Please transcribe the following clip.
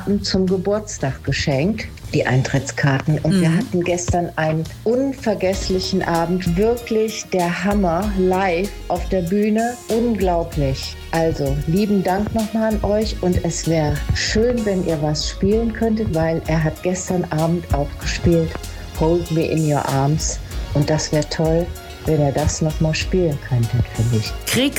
Karten zum Geburtstag geschenkt, die Eintrittskarten. Und wir hatten gestern einen unvergesslichen Abend, wirklich der Hammer, live auf der Bühne, unglaublich. Also, lieben Dank nochmal an euch und es wäre schön, wenn ihr was spielen könntet, weil er hat gestern Abend auch gespielt, Hold Me in Your Arms, und das wäre toll, wenn ihr das nochmal spielen könntet, finde ich.